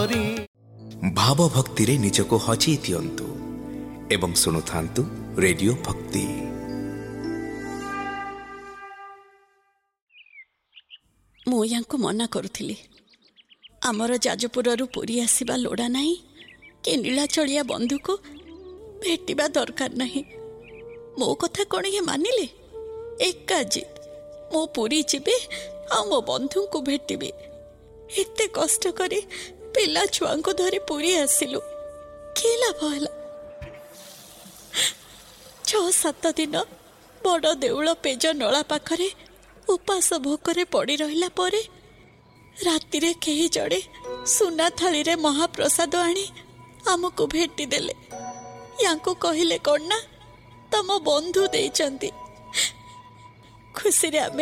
କରି भाव भक्ति रे निजको हजेई दियंतु एवं सुनुथांतु रेडियो भक्ति। मु यांको मना करुथिली आमर जाजपुररू पुरी आसीबा लोड़ा नहीं कि नीलाचलिया बंधु को भेटिबा दरकार नहीं। मो कथा कौन ये मानिले एका जिद मो पुरी जीबी आ मो बंधु को भेटिबी। एते कष्ट करी पिला छुआ को धरी पुरी आसिलु कि लाभ है। 6-7 दिन बड़ देउल पेज नला पाखरे उपास भोकरे पड़ी रहिला परे राति रे केही जड़े सुना थाली रे महाप्रसाद आनी आमको भेटी देले। यांको कहिले कौन ना तम बंधु देइचंती। खुशी रे आमे